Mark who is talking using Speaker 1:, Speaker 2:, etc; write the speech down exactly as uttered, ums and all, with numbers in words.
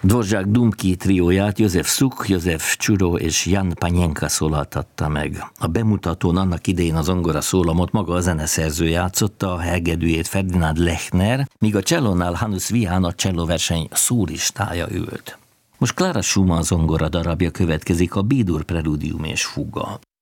Speaker 1: Dvořák Dumki trióját József Suk, József Csuro és Jan Panienka szólaltatta meg. A bemutatón annak idején az zongora szólamot maga a zeneszerző játszotta, a hegedűjét Ferdinand Lechner, míg a csellónál Hannes Wihan, a csellóverseny szólistája ült. Most Clara Schumann zongora darabja következik, a B-dur preludium és fuga.